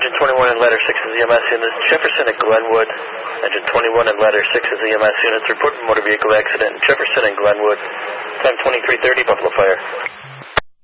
Engine 21 and ladder 6 is EMS units. Jefferson and Glenwood. Engine 21 and ladder 6 is EMS units. Reported motor vehicle accident in Jefferson and Glenwood. Time 23:30, Buffalo Fire.